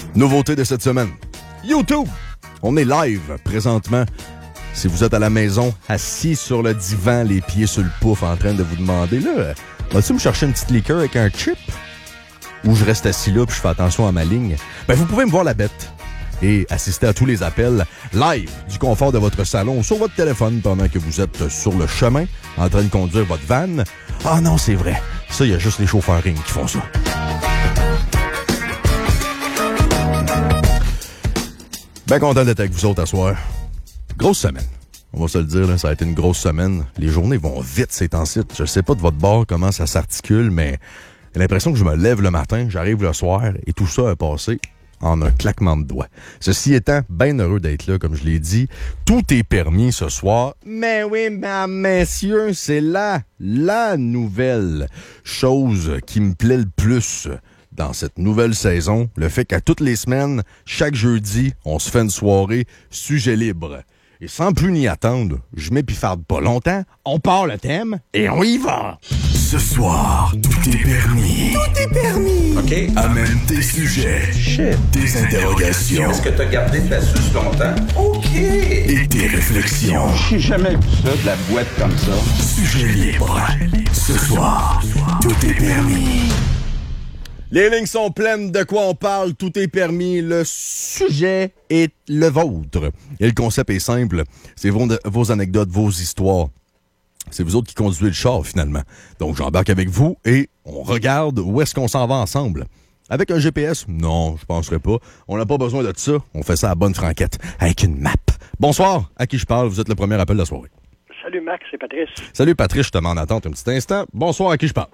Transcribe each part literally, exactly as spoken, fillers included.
Nouveauté de cette semaine. YouTube! On est live présentement. Si vous êtes à la maison, assis sur le divan, les pieds sur le pouf, en train de vous demander, là, vas-tu me chercher une petite liqueur avec un chip? Ou je reste assis là puis je fais attention à ma ligne? Ben, vous pouvez me voir la bête et assister à tous les appels live du confort de votre salon sur votre téléphone pendant que vous êtes sur le chemin en train de conduire votre van. Ah non, c'est vrai. Ça, il y a juste les chauffeurs ring qui font ça. Bien content d'être avec vous autres à soir. Grosse semaine. On va se le dire, là, ça a été une grosse semaine. Les journées vont vite ces temps-ci. Je sais pas de votre bord comment ça s'articule, mais j'ai l'impression que je me lève le matin, j'arrive le soir et tout ça a passé en un claquement de doigts. Ceci étant, bien heureux d'être là, comme je l'ai dit. Tout est permis ce soir. Mais oui, mesdames, messieurs, c'est là, la nouvelle chose qui me plaît le plus dans cette nouvelle saison. Le fait qu'à toutes les semaines, chaque jeudi, on se fait une soirée sujet libre. Et sans plus ni attendre, je m'épifarde pas longtemps, on part le thème et on y va! Ce soir, tout est permis. Tout est permis. OK. Amène tes sujets. Shit. Tes interrogations. Est-ce que t'as gardé ta suce longtemps? OK. Et tes réflexions. J'ai jamais vu ça, de la boîte comme ça. Sujet libre. Ce soir, tout est permis. Les lignes sont pleines, de quoi on parle, tout est permis, le sujet est le vôtre. Et le concept est simple, c'est vos, vos anecdotes, vos histoires. C'est vous autres qui conduisez le char, finalement. Donc, j'embarque avec vous et on regarde où est-ce qu'on s'en va ensemble. Avec un G P S? Non, je penserais pas. On n'a pas besoin de ça. On fait ça à bonne franquette, avec une map. Bonsoir, à qui je parle? Vous êtes le premier appel de la soirée. Salut Max, c'est Patrice. Salut Patrice, je te mets en attente un petit instant. Bonsoir, à qui je parle?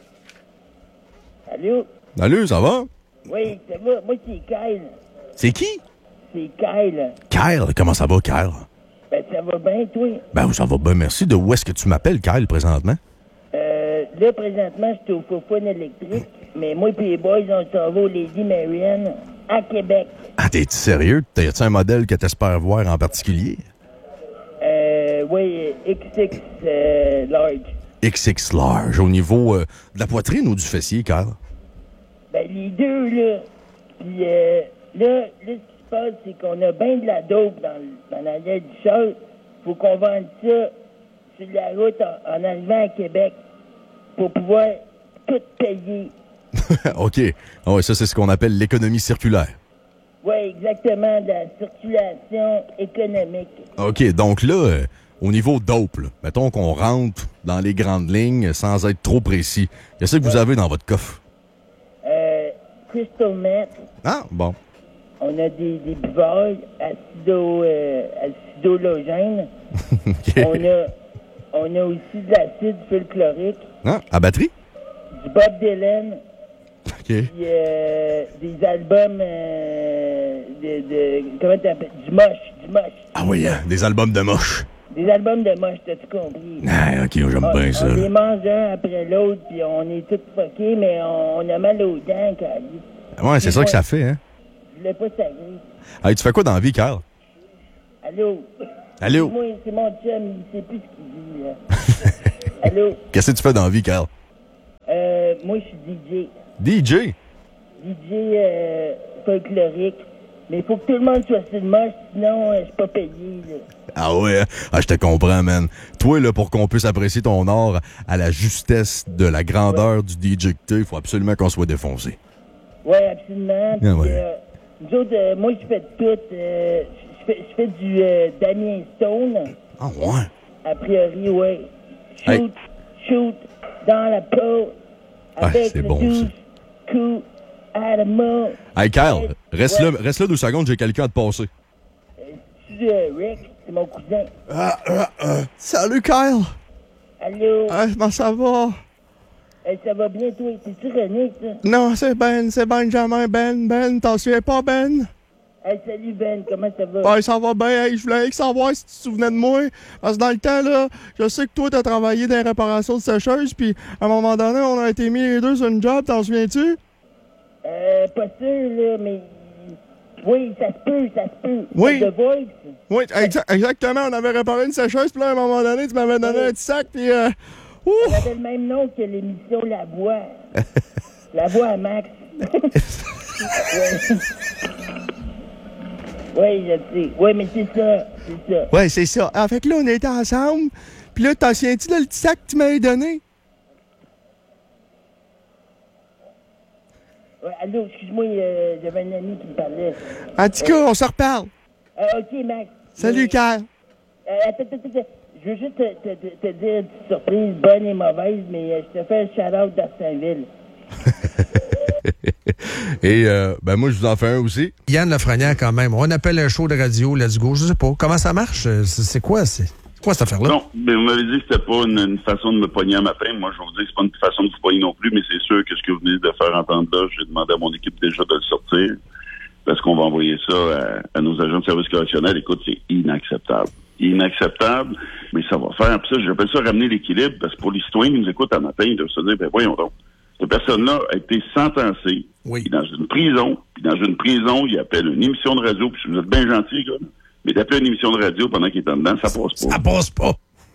Allô? Salut, ça va? Oui, ça va. Moi, c'est Kyle. C'est qui? C'est Kyle. Kyle, comment ça va, Kyle? Ben, ça va bien, toi? Ben, ça va bien, merci. De où est-ce que tu m'appelles, Kyle, présentement? Euh, là, présentement, je suis au Fofone électrique, mais moi et les boys, on s'en va au Lady Marianne, à Québec. Ah, t'es-tu sérieux? T'as-tu un modèle que t'espères voir en particulier? Euh, oui, X X euh, large. X X large, au niveau euh, de la poitrine ou du fessier, Kyle? Ben, les deux, là. Puis, euh, là, là, ce qui se passe, c'est qu'on a bien de la dope dans, dans l'arrière du char. Faut qu'on vende ça sur la route en, en arrivant à Québec pour pouvoir tout payer. OK. Ah ouais, ça, c'est ce qu'on appelle l'économie circulaire. Oui, exactement, de la circulation économique. OK, donc là, euh, au niveau dope, là, mettons qu'on rentre dans les grandes lignes sans être trop précis. Qu'est-ce que vous avez dans votre coffre? Euh, crystal meth. Ah, bon. On a des, des buvailles, acido, euh, acidologène. OK. On a, on a aussi de l'acide fulchlorique. Ah, à batterie? Du Bob Dylan. OK. Puis euh, des albums euh, de, de... Comment t'appelles? Du moche, du moche. Ah oui, hein, des albums de moche. Des albums de moche, t'as-tu compris? Ah, OK, j'aime on, bien ça. On là. les mange un après l'autre, puis on est tous fuckés, mais on, on a mal aux dents, quand Ouais, c'est ça que ça fait, hein? Je voulais pas s'agir. Hey, tu fais quoi dans la vie, Carl? Allô? Allô? Moi, c'est mon chum, il sait plus ce qu'il dit, là. Allô? Qu'est-ce que tu fais dans la vie, Carl? Euh, moi, je suis D J. D J? D J euh, folklorique. Mais il faut que tout le monde soit sur le moche, sinon euh, je suis pas payé, là. Ah ouais, ah, je te comprends, man. Toi, là, pour qu'on puisse apprécier ton art à la justesse de la grandeur ouais. du D J que t'es, il faut absolument qu'on soit défoncé. Oui, absolument. Puis, ah ouais. euh, nous autres, euh, moi, je fais de tout. Euh, je fais, je fais du euh, Damien Stone. Ah ouais? A priori, oui. Shoot, hey. shoot, dans la peau, avec ah, le bon, douze coups à la main. Hey, Kyle, reste, ouais. là, reste là deux secondes, j'ai quelqu'un à te passer. Euh, c'est euh, Rick, c'est mon cousin. Ah, ah, ah. Salut, Kyle. Allô? Ah, comment ça va? Euh, ça va bien, toi? C'est-tu René, ça? Non, c'est Ben, c'est Benjamin, Ben, Ben, t'en souviens pas, Ben? Hey, salut, Ben, comment ça va? Ouais, ça va bien. Hey, je voulais savoir si tu te souvenais de moi. Parce que dans le temps, là, je sais que toi, t'as travaillé dans les réparations de sécheuses, puis à un moment donné, on a été mis les deux sur une job, t'en souviens-tu? Euh, pas sûr, là, mais... Oui, ça se peut, ça se peut. Oui. The Voice. Oui, exa- exactement. On avait réparé une sécheuse, puis là, à un moment donné, tu m'avais donné oui. un petit sac, puis... Euh, on avait le même nom que l'émission La Voix. La Voix à Max. Oui, je sais. Oui, mais c'est ça. C'est ça. Ouais, c'est ça. En fait, là, on était ensemble. Puis là, t'en souviens-tu de le petit sac que tu m'avais donné? Ouais, allô, excuse-moi, euh, j'avais un ami qui me parlait. En tout cas, on se reparle. Euh, OK, Max. Salut, Mais, Carl. euh, attends, attends, attends. Je veux juste te, te, te, te dire une petite surprise, bonne et mauvaise, mais euh, je te fais un shout-out d'Arsainville. Et, euh, ben, moi, je vous en fais un aussi. Yann Lafrenière, quand même. On appelle un show de radio, let's go. Je sais pas. Comment ça marche? C'est, c'est quoi? C'est, c'est quoi cette affaire-là? Non, mais vous m'avez dit que c'était pas une, une façon de me pogner un matin. Moi, je vais vous dire que c'est pas une façon de vous pogner non plus, mais c'est sûr que ce que vous venez de faire entendre là, j'ai demandé à mon équipe déjà de le sortir, parce qu'on va envoyer ça à, à nos agents de service correctionnel. Écoute, c'est inacceptable. Inacceptable, mais ça va faire. Puis ça, j'appelle ça ramener l'équilibre, parce que pour les citoyens qui nous écoutent un matin, ils doivent se dire, ben voyons donc, cette personne-là a été sentencée, Oui. dans une prison, puis dans une prison, il appelle une émission de radio, puis si vous êtes bien gentil, gars, mais d'appeler une émission de radio pendant qu'il est en dedans, ça passe pas. Ça passe pas.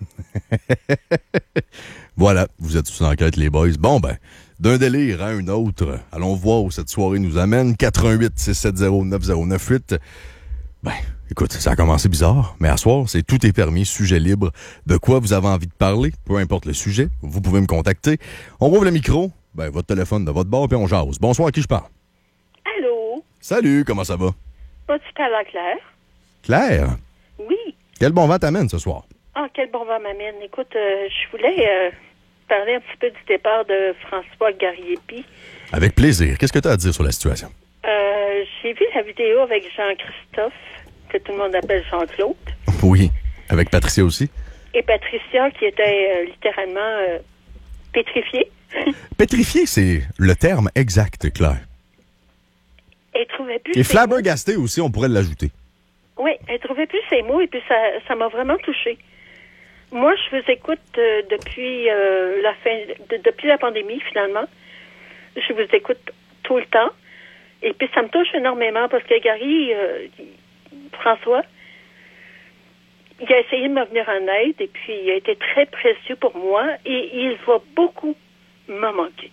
Voilà, vous êtes sous enquête, les boys. Bon, ben, d'un délire à un autre, allons voir où cette soirée nous amène. quatre un huit six sept zéro neuf zéro neuf huit. Ben, écoute, ça a commencé bizarre, mais à soir, c'est tout est permis, sujet libre. De quoi vous avez envie de parler, peu importe le sujet, vous pouvez me contacter. On ouvre le micro, ben, votre téléphone de votre bord, puis on jase. Bonsoir, à qui je parle? Allô? Salut, comment ça va? Pas tu parles à Claire? Claire? Oui. Quel bon vent t'amène ce soir? Ah, quel bon vent m'amène. Écoute, euh, je voulais euh, parler un petit peu du départ de François Gariepi. Avec plaisir. Qu'est-ce que tu as à dire sur la situation? Euh, j'ai vu la vidéo avec Jean-Christophe, que tout le monde appelle Jean-Claude, Oui. Avec Patricia aussi? et Patricia, qui était euh, littéralement euh, pétrifiée. Pétrifié, c'est le terme exact, Claire. Elle trouvait plus Et ses flabbergasté aussi, on pourrait l'ajouter. mots. Oui, elle trouvait plus ses mots, et puis ça, ça m'a vraiment touchée. Moi, je vous écoute euh, depuis euh, la fin, de, depuis la pandémie, finalement. Je vous écoute tout le temps. Et puis, ça me touche énormément parce que Gary, euh, François, il a essayé de me venir en aide et puis il a été très précieux pour moi et il va beaucoup me manquer.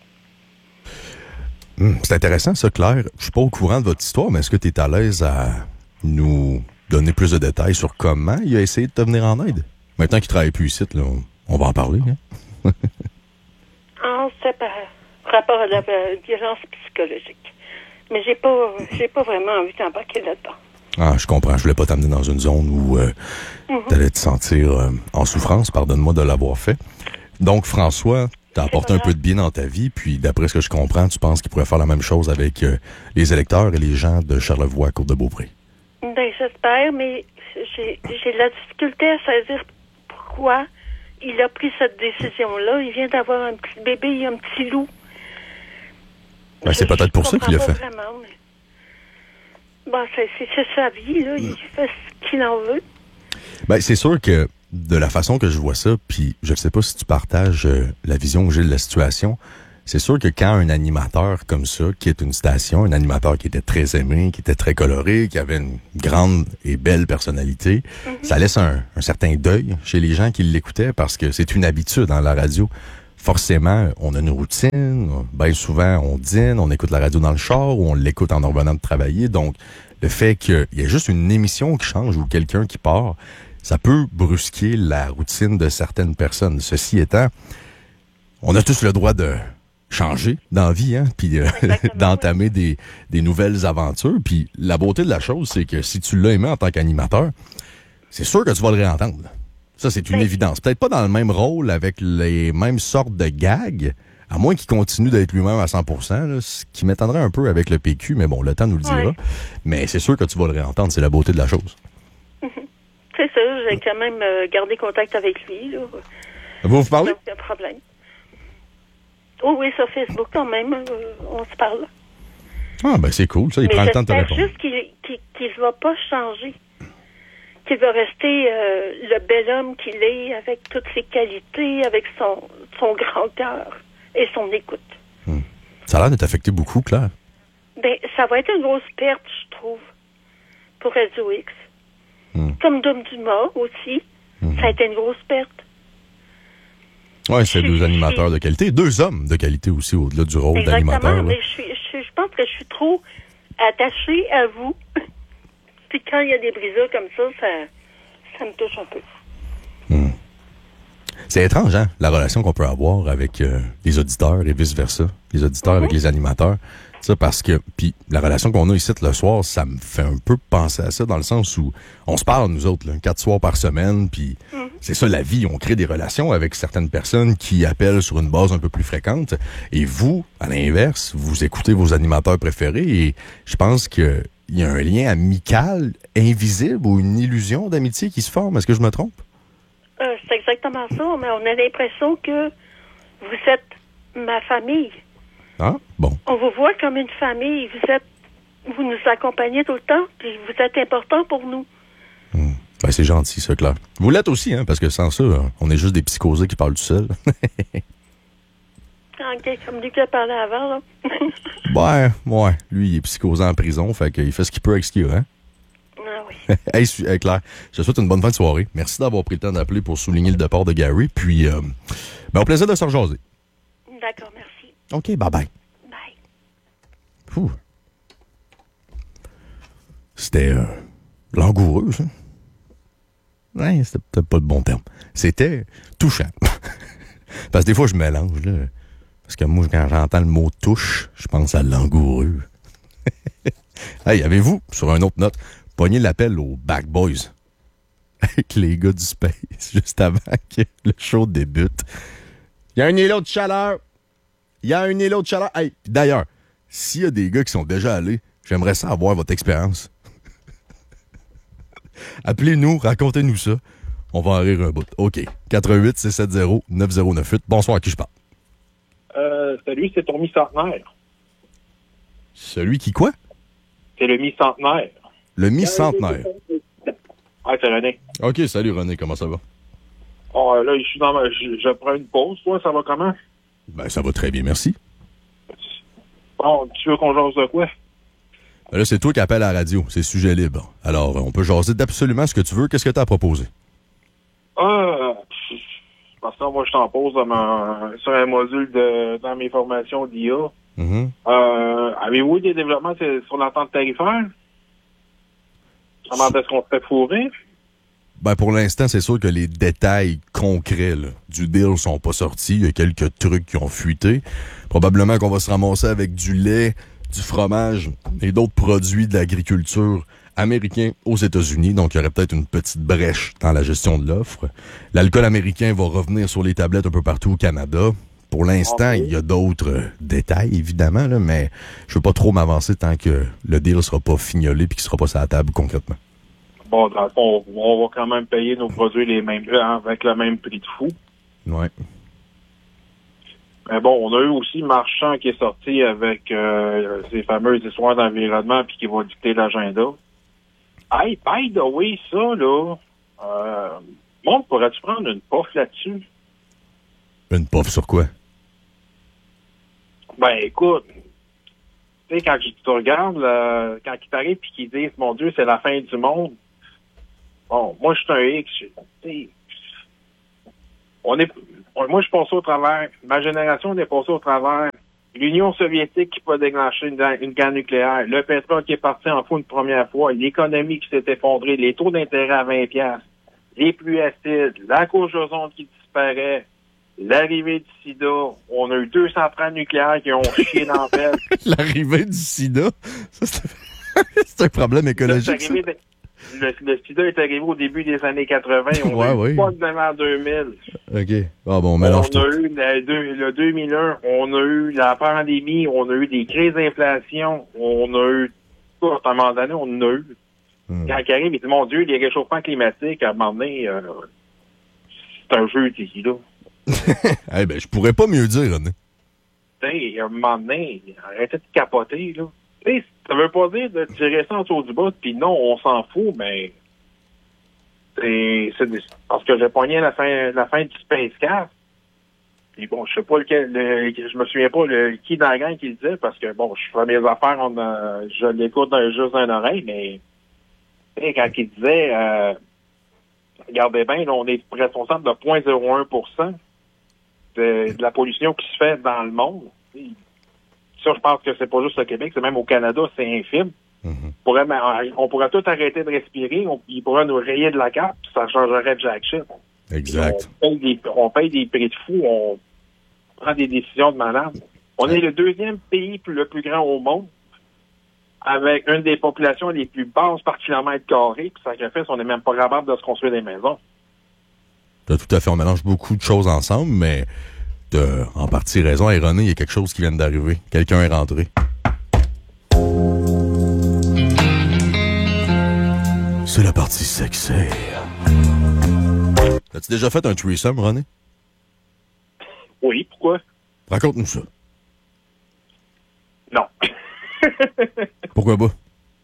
Hum, c'est intéressant, ça, Claire. Je suis pas au courant de votre histoire, mais est-ce que tu es à l'aise à nous donner plus de détails sur comment il a essayé de te venir en aide? Maintenant qu'il travaille plus ici, là, on va en parler. Hein? En c'est par rapport à la euh, violence psychologique. Mais j'ai pas, j'ai pas vraiment envie d'embarquer là-dedans. Ah, je comprends. Je voulais pas t'amener dans une zone où euh, Mm-hmm. tu allais te sentir euh, en souffrance. Pardonne-moi de l'avoir fait. Donc, François, t'as apporté un peu de bien dans ta vie, puis d'après ce que je comprends, tu penses qu'il pourrait faire la même chose avec euh, les électeurs et les gens de Charlevoix, Côte-de-Beaupré. Ben, j'espère, mais j'ai, j'ai de la difficulté à saisir pourquoi il a pris cette décision-là. Il vient d'avoir un petit bébé, un petit loup. Ben, c'est Je- peut-être je pour ça qu'il l'a comprends fait. pas Vraiment, mais... Bon, c'est, c'est, c'est sa vie, là. Il fait ce qu'il en veut. Ben, c'est sûr que de la façon que je vois ça, puis je ne sais pas si tu partages euh, la vision que j'ai de la situation, c'est sûr que quand un animateur comme ça, qui est une station, un animateur qui était très aimé, qui était très coloré, qui avait une grande et belle personnalité, mm-hmm. ça laisse un, un certain deuil chez les gens qui l'écoutaient parce que c'est une habitude dans la radio. Forcément, on a une routine, bien souvent on dîne, on écoute la radio dans le char ou on l'écoute en revenant de travailler. Donc, le fait qu'il y ait juste une émission qui change ou quelqu'un qui part, ça peut brusquer la routine de certaines personnes. Ceci étant, on a tous le droit de changer dans la vie, hein, puis euh, d'entamer des, des nouvelles aventures. Puis la beauté de la chose, c'est que si tu l'as aimé en tant qu'animateur, c'est sûr que tu vas le réentendre. Ça, c'est une Oui. évidence. Peut-être pas dans le même rôle, avec les mêmes sortes de gags, à moins qu'il continue d'être lui-même à cent pour cent, là, ce qui m'étonnerait un peu avec le P Q, mais bon, le temps nous le dira. Ouais. Mais c'est sûr que tu vas le réentendre, c'est la beauté de la chose. C'est ça, j'ai quand même euh, gardé contact avec lui, là. Vous vous parlez? Aucun problème. Oh oui, sur Facebook, quand même, euh, on se parle. Ah, ben c'est cool, ça, il Mais prend le temps de te j'espère répondre. juste qu'il qu'il, qu'il va pas changer. Qu'il va rester euh, le bel homme qu'il est, avec toutes ses qualités, avec son, son grand cœur et son écoute. Hmm. Ça a l'air de t'affecter beaucoup, Claire. Ben, ça va être une grosse perte, je trouve, pour Radio X. Hmm. Comme Dom Dumas aussi, Hmm. ça a été une grosse perte. Oui, c'est Je- deux je- animateurs de qualité. Deux hommes de qualité aussi, au-delà du rôle Exactement, d'animateur. là. mais je, suis, je, suis- je pense que je suis trop attachée à vous Puis quand il y a des brisures comme ça, ça, ça me touche un peu. Mmh. C'est étrange, hein, la relation qu'on peut avoir avec euh, les auditeurs et vice-versa. Les auditeurs mm-hmm. avec les animateurs. Ça, parce que, puis la relation qu'on a ici le soir, ça me fait un peu penser à ça, dans le sens où on se parle, nous autres, là, quatre soirs par semaine, puis mm-hmm. c'est ça la vie. On crée des relations avec certaines personnes qui appellent sur une base un peu plus fréquente. Et vous, à l'inverse, vous écoutez vos animateurs préférés et je pense que il y a un lien amical, invisible ou une illusion d'amitié qui se forme. Est-ce que je me trompe? Euh, c'est exactement ça, mais on a l'impression que vous êtes ma famille. Ah, bon. On vous voit comme une famille. Vous êtes, vous nous accompagnez tout le temps, puis vous êtes important pour nous. Mmh. Ben, c'est gentil, ça, Claire. Vous l'êtes aussi, hein, parce que sans ça, on est juste des psychosés qui parlent tout seuls. OK, comme lui qui a parlé avant, là. ouais, ouais. Lui, il est psychosé en prison, fait qu'il fait ce qu'il peut avec ce qu'il a, hein? Ah oui. Hey, hey, Claire, je te souhaite une bonne fin de soirée. Merci d'avoir pris le temps d'appeler pour souligner le départ de Gary. Puis, euh, ben, au plaisir de se rejaser. D'accord, merci. OK, bye-bye. Bye. Fou. C'était euh, langoureux, ça. Ouais, c'était peut-être pas le bon terme. C'était touchant. Parce que des fois, je mélange, là. Parce que moi, quand j'entends le mot « touche », je pense à langoureux. Hey, avez-vous, sur une autre note, pogné l'appel aux Back Boys avec les gars du Space juste avant que le show débute? Il y a un îlot de chaleur. Il y a un îlot de chaleur. Hey, d'ailleurs, s'il y a des gars qui sont déjà allés, j'aimerais ça avoir votre expérience. Appelez-nous, racontez-nous ça. On va en rire un bout. OK. quatre un huit, six sept zéro, neuf zéro neuf huit. Bonsoir, à qui je parle? Euh, salut, c'est ton mi-centenaire. Celui qui quoi? C'est le mi-centenaire. Le mi-centenaire. Ah, c'est René. OK, salut René, comment ça va? Oh, là, je suis dans ma... Je, je prends une pause, toi, ça va comment? Ben, ça va très bien, merci. Bon, tu veux qu'on jase de quoi? Ben là, c'est toi qui appelles à la radio, c'est sujet libre. Alors, on peut jaser d'absolument ce que tu veux. Qu'est-ce que tu as à proposer? Ah, parce que moi, je t'en pose dans ma, sur un module de, dans mes formations d'I A. Mm-hmm. Euh, avez-vous des développements sur l'entente tarifaire? Comment est-ce qu'on se fait fourrer? Ben, pour l'instant, c'est sûr que les détails concrets là, du deal sont pas sortis. Il y a quelques trucs qui ont fuité. Probablement qu'on va se ramasser avec du lait, du fromage et d'autres produits de l'agriculture américain aux États-Unis. Donc, il y aurait peut-être une petite brèche dans la gestion de l'offre. L'alcool américain va revenir sur les tablettes un peu partout au Canada. Pour l'instant, okay. Il y a d'autres euh, détails, évidemment, là, mais je veux pas trop m'avancer tant que le deal sera pas fignolé et qu'il sera pas sur la table concrètement. Bon, dans le fond, on va quand même payer nos produits les mêmes avec le même prix de fou. Ouais. Mais bon, on a eu aussi Marchand qui est sorti avec euh, ces fameuses histoires d'environnement puis qui va dicter l'agenda. Hey, by the way, ça, là, euh, bon, pourrais-tu prendre une puff là-dessus? Une puff sur quoi? Ben, écoute, tu sais, quand tu regardes, là, quand ils t'arrivent et qu'ils disent, mon Dieu, c'est la fin du monde. Bon, moi, je suis un X. Tu on est, on, moi, je suis passé au travers. Ma génération, on est passé au travers. L'Union soviétique qui peut déclencher une, une guerre nucléaire. Le pétrole qui est parti en fou une première fois. L'économie qui s'est effondrée. Les taux d'intérêt à vingt piastres. Les pluies acides. La couche d'ozone qui disparaît. L'arrivée du sida. On a eu deux centrales nucléaires qui ont chié dans le pelle. L'arrivée du sida? Ça, c'est... c'est un problème écologique, ça. De... Le, le sida est arrivé au début des années quatre-vingts. On ouais, a oui. eu pas de en deux mille. OK. Ah bon, on mélange on a tout. eu la, deux, le deux mille un, on a eu la pandémie, on a eu des crises d'inflation, on a eu... Tout, à un moment donné, on en a eu. Hmm. Quand il arrive, il dit, mon Dieu, les réchauffements climatiques, à un moment donné, euh, c'est un jeu d'ici là. Eh ben, je pourrais pas mieux dire, René. Tu sais, à un moment donné, arrêtez de capoter, là. Tu sais, ça veut pas dire de tirer ça en dessous du bas, puis non, on s'en fout, mais c'est, c'est parce que j'ai pogné la fin, la fin du Spacecast. Puis bon, je sais pas lequel, le, je me souviens pas le, qui dans la gang qui le disait, parce que bon, je fais mes affaires, on a, je l'écoute dans, juste dans l'oreille, mais tu sais, quand il disait, euh, regardez bien, là, on est responsable de zéro virgule zéro un pour cent de, de la pollution qui se fait dans le monde. Ça, je pense que c'est pas juste au Québec, c'est même au Canada, c'est infime. Mm-hmm. pourrait, on pourrait tout arrêter de respirer, on, il pourrait nous rayer de la carte, puis ça changerait de jack shit. Exact. On paye, des, on paye des prix de fou, on prend des décisions de malade. On est le deuxième pays le plus grand au monde, avec une des populations les plus basses par kilomètre carré, puis ça fait on n'est même pas capable de se construire des maisons. T'as tout à fait, on mélange beaucoup de choses ensemble, mais t'as en partie raison. Hey, René, il y a quelque chose qui vient d'arriver. Quelqu'un est rentré. C'est la partie sexy. As-tu déjà fait un threesome, René? Oui, pourquoi? Raconte-nous ça. Non. Pourquoi pas?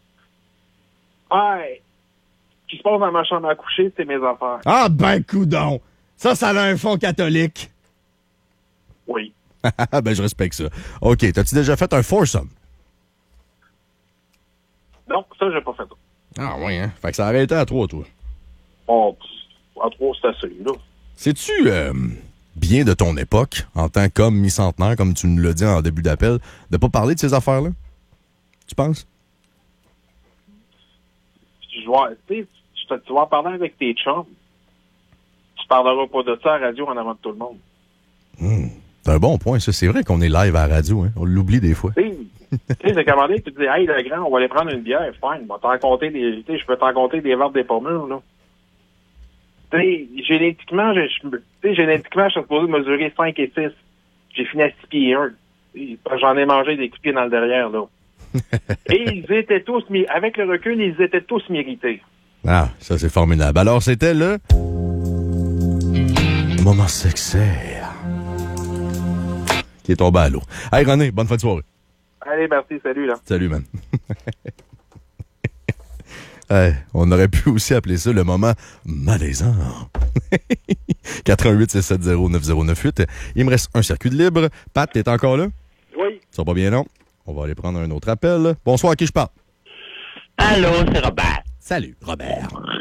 Hey, ce qui se passe dans ma chambre à coucher, c'est mes affaires. Ah ben coudon! Ça, ça a un fond catholique. Oui. Ben je respecte ça. OK, t'as-tu déjà fait un foursome? Non, ça, j'ai pas fait ça. Ah oui, hein? Fait que ça a arrêté à trois, toi. Bon, à trois, c'est assez, là. C'est-tu euh, bien de ton époque, en tant qu'homme mi-centenaire, comme tu nous l'as dit en début d'appel, de pas parler de ces affaires-là? Tu penses? Je vois, tu sais, tu vas en parler avec tes chums. Tu parleras pas de ça à la radio en avant de tout le monde. Mmh. C'est un bon point, ça. C'est vrai qu'on est live à la radio, hein? On l'oublie des fois. Tu sais, c'est commandé, tu te dis, hey, le grand, on va aller prendre une bière, fine, on va t'en compter des, tu sais, je peux t'en compter des verres des pommures, là. Tu sais, génétiquement, je, tu sais, génétiquement, je suis supposé mesurer cinq et six. J'ai fini à six pieds un. J'en ai mangé des coups de pied dans le derrière, là. Et ils étaient tous, avec le recul, ils étaient tous mérités. Ah, ça, c'est formidable. Alors, c'était le moment sexy qui est tombé à l'eau. Hey, René, bonne fin de soirée. Allez, merci, salut, là. Salut, man. Hey, on aurait pu aussi appeler ça le moment malaisant. quatre un huit, six sept zéro, neuf zéro neuf huit. Il me reste un circuit de libre. Pat, t'es encore là? Oui. Ça va pas bien, non? On va aller prendre un autre appel. Bonsoir, à qui je parle? Allô, c'est Robert. Salut, Robert.